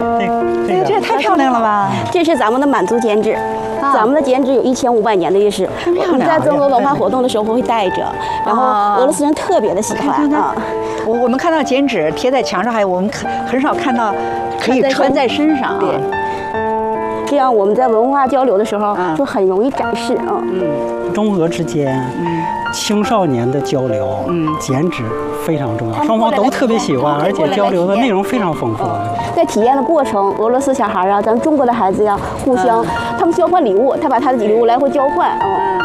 这也太漂亮了吧！ 这是咱们的满族剪纸。咱们的剪纸有1500年的历史，我们在中国文化活动的时候会带着，然后俄罗斯人特别的喜欢啊。 我们看到剪纸贴在墙上，还有我们很少看到可以穿在身上。 对，这样我们在文化交流的时候就很容易展示啊。 中俄之间，青少年的交流，剪纸非常重要，双方都特别喜欢，而且交流的内容非常丰富。 在体验的过程，俄罗斯小孩啊，咱中国的孩子呀，互相他们交换礼物，他把他的礼物来回交换啊。